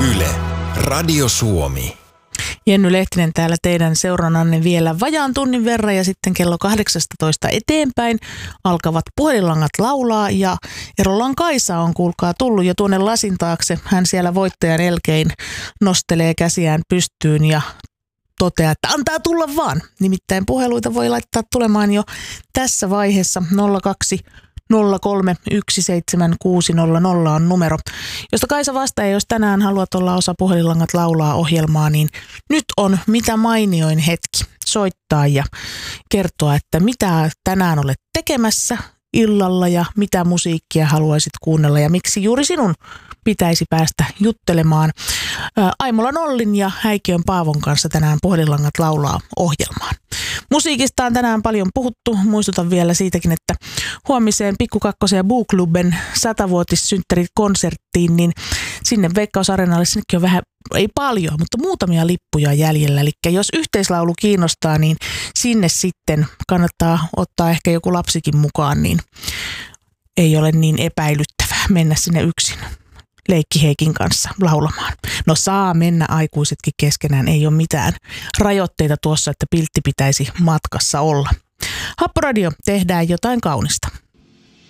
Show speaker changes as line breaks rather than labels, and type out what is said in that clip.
Yle, Radio Suomi.
Jenny Lehtinen täällä teidän seurannanne vielä vajaan tunnin verran ja sitten kello 18 eteenpäin alkavat puhelinlangat laulaa ja Erolan Kaisa on kuulkaa tullut jo tuonne lasin taakse. Hän siellä voittajan elkein nostelee käsiään pystyyn ja toteaa, että antaa tulla vaan. Nimittäin puheluita voi laittaa tulemaan jo tässä vaiheessa 0203 on numero, josta Kaisa vastaa, ja jos tänään haluat olla osa Puhelinlangat laulaa -ohjelmaa, niin nyt on mitä mainioin hetki soittaa ja kertoa, että mitä tänään olet tekemässä illalla ja mitä musiikkia haluaisit kuunnella ja miksi juuri sinun pitäisi päästä juttelemaan Aimolan Ollin ja Häikiön Paavon kanssa tänään Puhelinlangat laulaa -ohjelmaan. Musiikista on tänään paljon puhuttu. Muistutan vielä siitäkin, että huomiseen Pikku Kakkosen ja Boo-kluben 100-vuotissynttärikonserttiin, niin sinne Veikkaus Areenalle sinnekin on vähän, ei paljon, mutta muutamia lippuja jäljellä. Eli jos yhteislaulu kiinnostaa, niin sinne sitten kannattaa ottaa ehkä joku lapsikin mukaan, niin ei ole niin epäilyttävää mennä sinne yksin Leikki Heikin kanssa laulamaan. No saa mennä aikuisetkin keskenään, ei ole mitään rajoitteita tuossa, että piltti pitäisi matkassa olla. Happoradio, tehdään jotain kaunista.